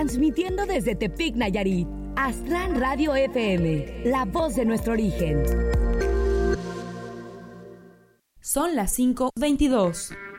Transmitiendo desde Tepic, Nayarit, Aztlán Radio FM, la voz de nuestro origen. Son las 5:22.